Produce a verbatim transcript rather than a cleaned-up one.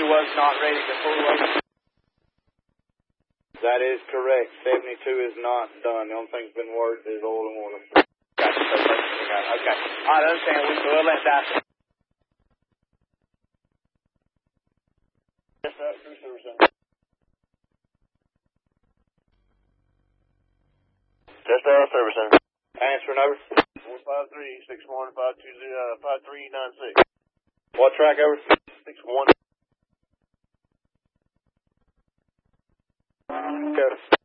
was not ready to full load. That is correct. seventy-two is not done. The only thing that's been worked is oil and water. Gotcha. Okay. I understand. We will let that. Yes, sir. True service center. Just out of service center. Answering over. Four five three six one five two zero five three nine six. What track over? Six one. Go.